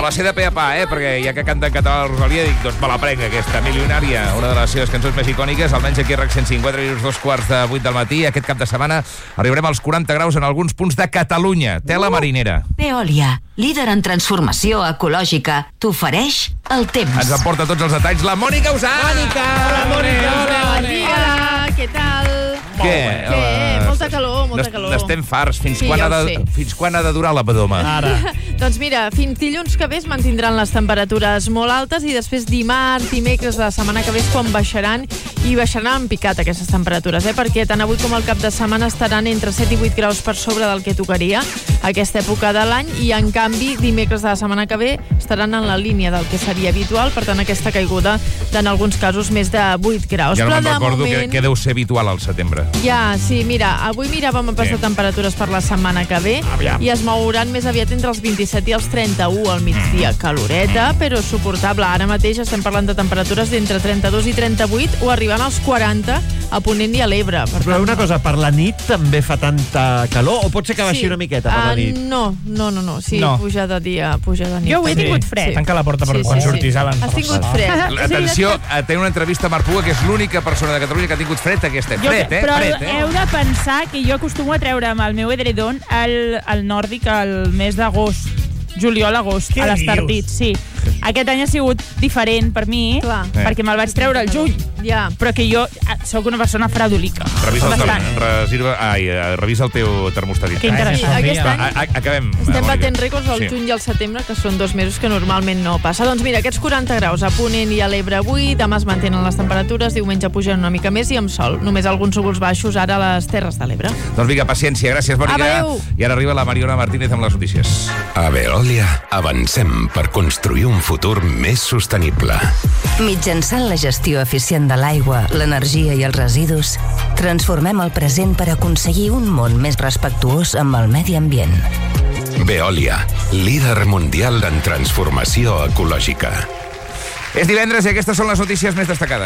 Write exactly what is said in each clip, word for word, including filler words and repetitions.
me la sé de pe a pa, eh? Perquè ja que canta en català la Rosalia, dic, doncs me la prenc, aquesta milionària, una de les seves cançons més icòniques, almenys aquí a RAC cent cinquanta minuts, dos quarts de vuit del matí. Aquest cap de setmana arribarem als quaranta graus en alguns punts de Catalunya. Tela marinera. Veolia, líder en transformació ecològica, t'ofereix el temps. Ens aporta tots els detalls la Mònica Usà. Mònica! Hola, Mònica! Bon dia! Què tal? Què? Què? Molta calor, molta calor. N'estem farts. Fins, Sí, quan ja ha ho de, sé. fins quan ha de durar la pedoma? Ara. Doncs mira, fins dilluns que ve es mantindran les temperatures molt altes i després dimarts, dimecres de la setmana que ve és quan baixaran i baixaran en picat aquestes temperatures, eh? Perquè tant avui com el cap de setmana estaran entre set i vuit graus per sobre del que tocaria a aquesta època de l'any i en canvi dimecres de la setmana que ve estaran en la línia del que seria habitual, per tant aquesta caiguda en alguns casos més de vuit graus. Ja no Però me'n de recordo moment... que, que deu ser habitual al setembre. Ja, sí, mira, avui miràvem a passar Sí. temperatures per la setmana que ve Aviam. i es mouran més aviat entre els vint-i-set i els trenta-u al migdia. Caloreta, però suportable. Ara mateix estem parlant de temperatures d'entre trenta-dos i trenta-vuit o arribant als quaranta a Ponent i a l'Ebre. Per Però tant, una cosa, per la nit també fa tanta calor? O pot ser que baixi sí. una miqueta per la Ah, nit? no, no, no, no. Sí, No. puja de dia, puja de nit. Jo avui he Sí. tingut fred. Sí. Tanca la porta per Sí, quan sí, surtis, sí. Alan. Has tingut fred. Atenció, a tenir una entrevista a Marc Puga, que és l'única persona de Catalunya que ha tingut fred aquesta. Jo, Fred, eh? però Fred, eh? heu de pensar que jo acostumo a treure amb el meu edredon al, al nòrdic al mes d'agost, juliol-agost, Què a les dius? tartits, sí. Aquest any ha sigut diferent per mi, Clar. perquè me'l vaig treure al juny. Ja. Però que jo eh, sóc una persona fredolica. Revisa el, Bastant. term, reserva, ai, eh, revisa el teu termòstat. Que interessant. Sí, aquest Va, any a, a, acabem. estem Mònica. batent rècords al Sí. juny i al setembre, que són dos mesos que normalment no passa. Doncs mira, aquests quaranta graus a Ponent i a l'Ebre avui, demà es mantenen les temperatures, diumenge pugen una mica més i amb sol. Només alguns núvols baixos ara a les Terres de l'Ebre. Doncs vinga, paciència. Gràcies, Mònica. Adéu. I ara arriba la Mariona Martínez amb les notícies. A Veolia avancem per construir un futur més sostenible. Mitjançant la gestió eficient de l'aigua, l'energia i els residus, transformem el present per aconseguir un món més respectuós amb el medi ambient. Veolia, líder mundial en transformació ecològica. És divendres i aquestes són les notícies més destacades.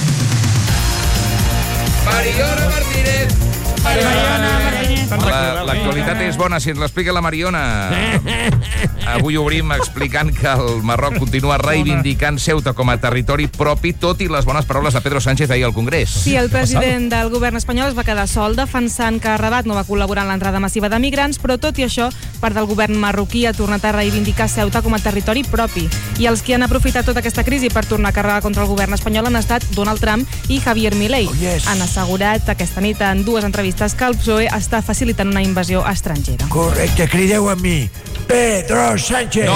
Mariona Martínez. Mariona Martínez. La- L'actualitat és bona, si ens l'explica la Mariona. Avui obrim explicant que el Marroc continua reivindicant Ceuta com a territori propi, tot i les bones paraules de Pedro Sánchez ahir al Congrés. Sí, el president del govern espanyol es va quedar sol defensant que Rabat no va col·laborar en l'entrada massiva de migrants, però tot i això, part del govern marroquí ha tornat a reivindicar Ceuta com a territori propi. I els que han aprofitat tota aquesta crisi per tornar a carregar contra el govern espanyol han estat Donald Trump i Javier Milei. Oh, yes. Han assegurat aquesta nit en dues entrevistes que el P S O E està facilitant una invasió estrangera. Correcte, crideu a mi. Pedro Sánchez!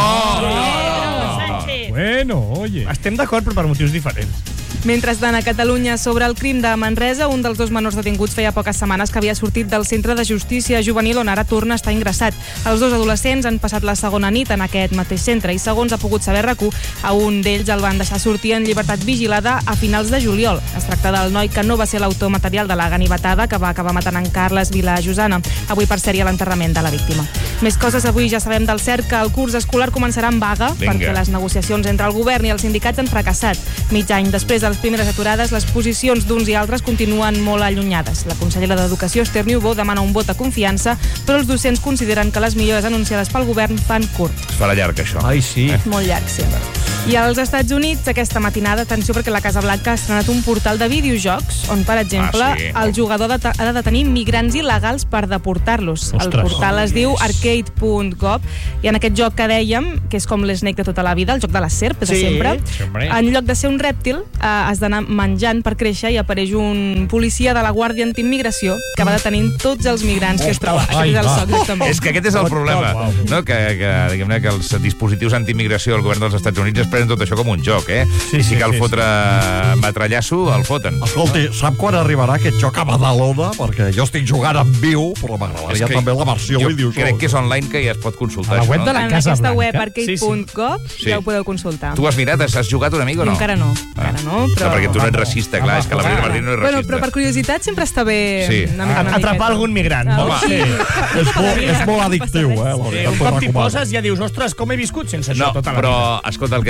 Sánchez. Bueno, oye. Estem d'acord, però per motius diferents. Mentrestant, a Catalunya, sobre el crim de Manresa, un dels dos menors detinguts feia poques setmanes que havia sortit del centre de justícia juvenil on ara torna a estar ingressat. Els dos adolescents han passat la segona nit en aquest mateix centre i, segons ha pogut saber RAC u, a un d'ells el van deixar sortir en llibertat vigilada a finals de juliol. Es tracta del noi que no va ser l'autor material de la ganivetada que va acabar matant en Carles Vila Josana. Avui, per cert, hi ha l'enterrament de la víctima. Més coses, avui ja sabem del cert que el curs escolar començarà en vaga Vinga. perquè les negociacions entre el govern i els sindicats han fracassat. Mig any després de les primeres aturades, les posicions d'uns i altres continuen molt allunyades. La consellera d'Educació, Esther Niubó, demana un vot de confiança, però els docents consideren que les millores anunciades pel govern fan curt. Es farà llarg, això. Ai, sí. Molt llarg, sí. I als Estats Units, aquesta matinada, atenció, perquè la Casa Blanca ha estrenat un portal de videojocs on, per exemple, Ah, sí? el jugador de ha de detenir migrants il·legals per deportar-los. El Ostres. portal es diu arcade punt gov i en aquest joc que dèiem, que és com l'Snake de tota la vida, el joc de la serp, de Sí, sempre, sempre. en lloc de ser un rèptil, eh, has d'anar menjant per créixer i apareix un policia de la Guàrdia Antiimmigració que va detenint tots els migrants que es troba. Aquest Ai, és el va. soc, exactament. És que aquest és el problema, Uau. no? que, que, diguem-ne, que els dispositius antiimmigració del govern dels Estats Units es prenen tot això com un joc, eh? Sí, I si sí, cal sí, fotre matrellasso, el foten. Escolti, sap quan arribarà aquest joc a Badalona? Perquè jo estic jugant en viu, però m'agradaria també la versió jo videojoc. crec que és online, que ja es pot consultar. A la això, web no? de la En Casa aquesta Blanca. web arcade punt gov Sí. ja ho podeu consultar. Tu has mirat, has, has jugat una mica o no? Jo encara no, encara no, però... No, perquè tu no ets racista, clar, és que la Mariona Martínez no és Bueno, racista. però per curiositat sempre està bé Sí. una mica, una Atrapar miqueta. algun migrant. Ah, Home, sí. És molt, és molt addictiu, eh? La Sí, veritat, un t'ho cop t'hi recomano. poses ja dius, ostres, com he viscut sense això No, tota la però, vida. escolta, el que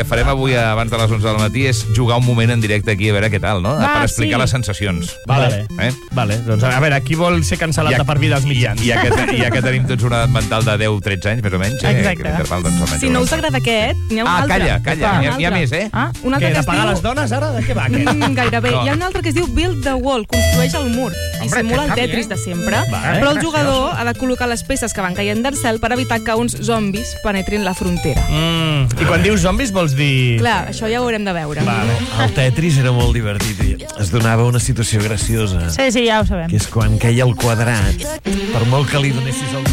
farem avui abans de les onze del matí és jugar un moment en directe aquí, a veure què tal, no? Va, per explicar sí. les sensacions. Vale. Eh? Vale, doncs a veure, qui vol ser cancel·lat de per vida als mitjans? Ja que, ja que tenim tots una edat mental de deu tretze anys, més o menys. Exacte. Eh, interval, doncs, almenys Si no una- us agrada aquest, n'hi ha un Ah, altre. calla, calla, Un n'hi ha, n'hi ha altre. més, eh? Ah? Un altre Què, que de es pagar diu... les dones ara? De què va aquest? Mm, gairebé. No. Hi ha un altre que es diu Build the Wall, construeix el mur. I Hombre, simula el que està Tetris bien. de sempre. Vale, Però el jugador ha de col·locar les peces que van caient del cel per evitar que uns zombis penetrin la frontera. Mm. I quan dius zombis vols dir... Clar, això ja ho haurem de veure. Vale. El Tetris era molt divertit i es donava una situació graciosa, Sí, sí, ja ho sabem. que és quan queia el quadrat, per molt que li donessis el